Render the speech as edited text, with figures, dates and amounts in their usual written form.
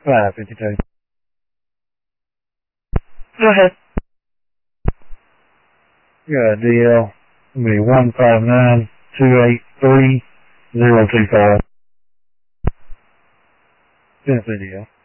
52. Go ahead. Good deal. It's going to be 159-283-025. Tennessee deal.